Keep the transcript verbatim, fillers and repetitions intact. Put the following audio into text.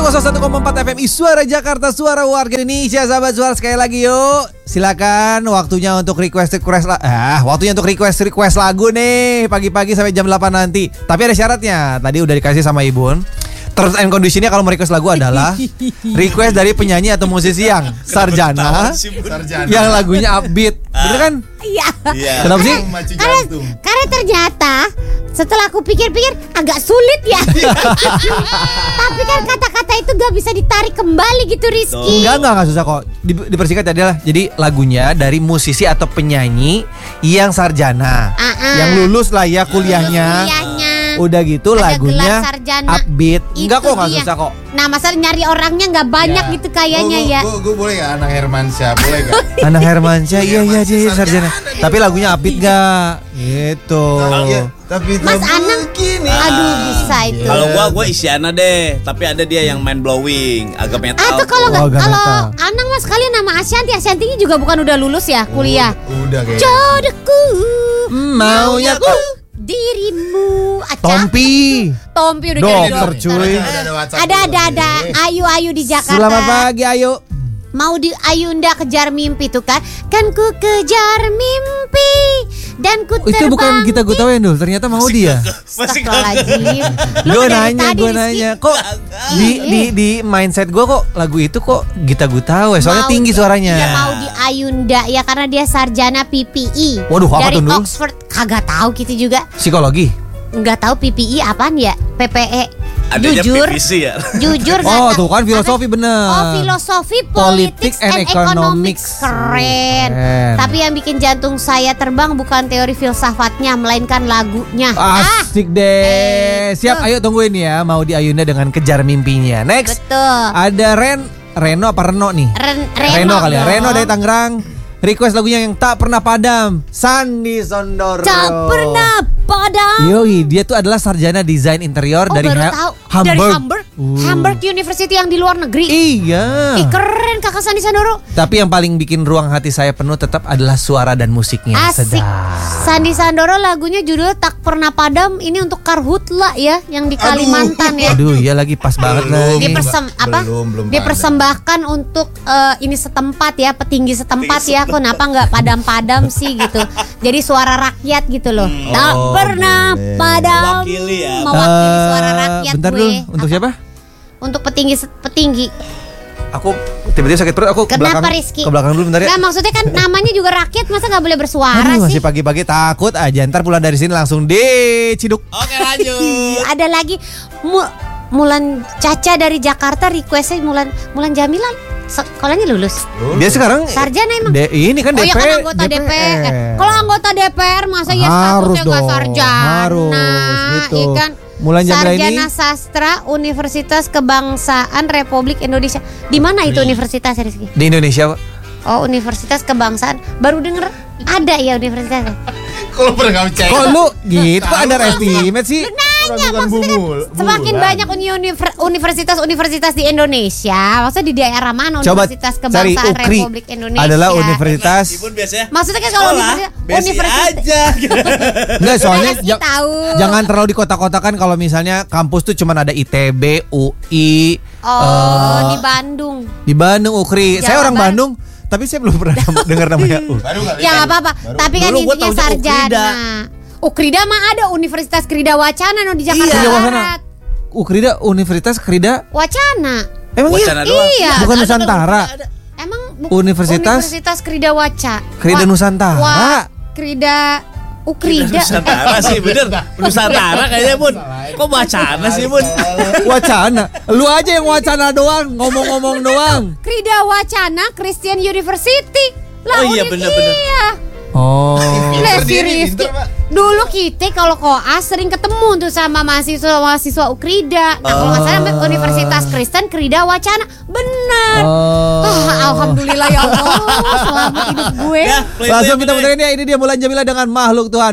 seratus satu koma empat F M I Suara Jakarta, suara warga Indonesia. Sahabat suara, sekali lagi yuk. Silakan waktunya untuk request request la- ah, waktunya untuk request request lagu nih pagi-pagi sampai jam delapan nanti. Tapi ada syaratnya. Tadi udah dikasih sama Ibun. Terms and conditionnya kalau mau request lagu adalah request dari penyanyi atau musisi yang sarjana, sarjana. Yang lagunya upbeat. Bener kan? Iya. Iya. Kenapa sih? Karena, karena ternyata setelah aku pikir-pikir agak sulit ya. Tapi kan kata-kata itu gak bisa ditarik kembali gitu, Rizky. Enggak, enggak, enggak susah kok. Di- Dipersingkat adalah jadi lagunya dari musisi atau penyanyi yang sarjana, Uh-uh. yang lulus lah ya kuliahnya. Kuliahnya. Udah gitu Ada lagunya gelar sarjana. upbeat. Enggak Itu kok, enggak dia. susah kok. Nah, masalah nyari orangnya gak banyak Ya. gitu kayaknya ya. Gue boleh gak Anang Hermansyah? Boleh gak? Anak Hermansyah, iya iya dia Sarjana. sarjana. Tapi lagunya upbeat enggak? Gitu. Iya, tapi Mas Anang, begini. aduh bisa itu. Iya. Kalau gua gua Isyana deh, tapi ada dia yang mind blowing, agak metal. Atau kalau Oh, nggak, agak kalau metal. Anang mas sekalian nama Asyanti, Asyantinya juga bukan udah lulus ya kuliah. Udah kayaknya. Jodohku, Maunya ku dirimu. Aca. Tompi. Tompi udah Dokter, jadi dokter. cuy. Ada, ada WhatsApp Ada dulu ada ada. nih. Ayu Ayu di Jakarta. Selamat pagi, ayo. Mau di Ayunda kejar mimpi tuh kan? Kan ku kejar mimpi dan ku Oh, terbang. itu bukan kita gue tahu ya, Dul. Ternyata mau dia. Masih Astagfirullahaladzim. Lu Gue dari nanya, tadi, gue Rizky. nanya. Kok di di di mindset gue kok lagu itu kok Gita gue tahu ya. Soalnya Mau tinggi di- suaranya. Ya mau di Ayunda ya karena dia sarjana P P I. Waduh, apa dari tuh, Dul? Oxford. Kagak tahu gitu juga. Psikologi. Nggak tahu P P I apaan ya? P P E. adanya Jujur. P V C ya. Jujur nggak Oh, tahu. tuh kan filosofi Apa? bener. Oh, filosofi, Politics politics, and and, economics. economics. Keren. Keren. Tapi yang bikin jantung saya terbang bukan teori filsafatnya, melainkan lagunya. Asik deh. itu. Siap, ayo tungguin ya. Mau di Ayunda dengan kejar mimpinya. Next. Betul. Ada Ren Reno apa Reno nih? Ren, Reno kali ya. dong. Reno dari Tangerang. Request lagunya yang tak pernah padam. Sandi Sondoro. Tak pernah padam. Yoi, dia tuh adalah sarjana desain interior Oh, dari baru Ha- tahu. Hamburg. Dari Hamburg. Uh. Hamburg University yang di luar negeri. Iya. Ih, keren Kakak Sandi Sandoro. Tapi yang paling bikin ruang hati saya penuh tetap adalah suara dan musiknya. Asik. Sedap. Sandi Sandoro lagunya judulnya Tak Pernah Padam. Ini untuk Karhutla ya, yang di Kalimantan ya. Aduh, iya lagi pas banget Belum. lagi. Dipersem apa? Belum, belum Dipersembahkan untuk eh, ini setempat ya, petinggi setempat ya. Kenapa nggak padam-padam sih gitu? Jadi suara rakyat gitu loh. Tak Oh, pernah boleh. padam. Mewakili ya. Mewakili Eh, suara rakyat bentar gue. dulu, untuk Apa? siapa? Untuk petinggi petinggi. Aku tiba-tiba sakit perut, aku ke Kenapa, belakang. Rizky? Ke belakang dulu bentar ya. Nah maksudnya kan namanya juga rakyat, masa nggak boleh bersuara Aduh, sih? masih pagi-pagi takut aja. Ntar pulang dari sini langsung diciduk. Oke, lanjut. Ada lagi Mu- Mulan Caca dari Jakarta requestnya Mulan Mulan Jamila sekolahnya lulus. Dia sekarang Sarjana emang. De- ini kan Oh D P. ya kan anggota D P R. Eh, kalau anggota D P R masa ya Harus statusnya nggak dong, sarjana? harus, gitu. Iya kan? Mulan Jamila ini- Sarjana Sastra Universitas Kebangsaan Republik Indonesia. Di mana itu universitas, Rizky? Di Indonesia, Pak. Oh, Universitas Kebangsaan. Baru denger ada ya universitasnya. Kalau pernah kamu cek. Kok lu gitu kok underestimate sih? Nanya bukan maksudnya kan bumul, semakin bulan. banyak uni- univer- universitas-universitas di Indonesia. Maksudnya di daerah mana Coba Universitas cari Kebangsaan U K R I Republik Indonesia? adalah universitas. Ibun biasanya. Maksudnya kan kalau Sekolah, universitas, basic universitas aja. Enggak, soalnya Rizky ja- tahu. jangan terlalu di kota-kotakan kalau misalnya kampus tuh cuman ada I T B, U I, Oh, eh, di Bandung. di Bandung, U K R I. Saya Jawa orang Barat. Bandung, tapi saya belum pernah dengar namanya U. Baru kali Ya kan? nggak apa-apa. Baru. Tapi kan Dulu gua intinya taunya sarjana. Ukrida. Ukrida mah ada Universitas Krida Wacana no di Jakarta Iya, Wacana. Barat. U K R I da Universitas Krida. Wacana. Emang Wacana iya? doang. Iya. Bukan Ada, Nusantara. ada, ada. Emang bu- Universitas? Universitas Krida Waca. Krida Wa- Nusantara. Wa- Krida Ukrida. Nusantara sih bener. Nusantara kayaknya, Bun. Kok bacana sih, Bun? Wacana. Lu aja yang wacana doang, ngomong-ngomong doang. Krida Wacana Christian University. Lah, Oh iya, uni- bener-bener. Iya. Oh. Lah, Pinter si dia nih, Rizky. pinter, Pak. Dulu kita kalau koas sering ketemu tuh sama mahasiswa-mahasiswa Ukrida. Nah, kalau nggak salah Universitas Kristen Krida Wacana. Benar. Oh. Ah, alhamdulillah ya Allah. Selamat hidup gue. Ya, play, Langsung play, kita play. puterin ya. Ini dia Mulan Jamila dengan Makhluk Tuhan.